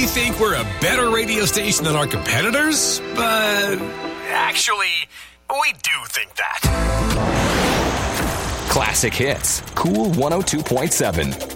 We think we're a better radio station than our competitors, but actually, we do think that. Classic Hits, Cool 102.7.